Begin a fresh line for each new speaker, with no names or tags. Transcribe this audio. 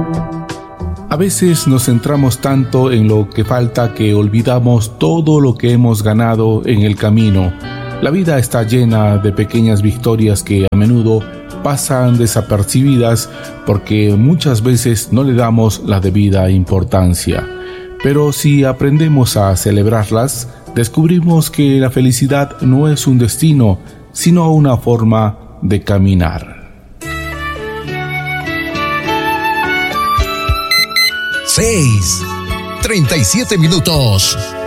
A veces nos centramos tanto en lo que falta que olvidamos todo lo que hemos ganado en el camino. La vida está llena de pequeñas victorias que a menudo pasan desapercibidas porque muchas veces no le damos la debida importancia. Pero si aprendemos a celebrarlas, descubrimos que la felicidad no es un destino, sino una forma de caminar.
6:37.